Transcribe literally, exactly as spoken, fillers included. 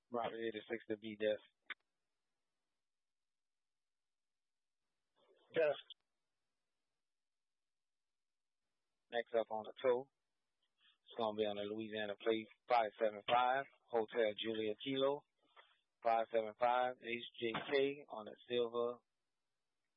Robert eighty-six to be deaf. Deaf. Next up on the toe, it's going to be on the Louisiana plate five seven five, Hotel Julia Kilo. five seven five, H J K on the silver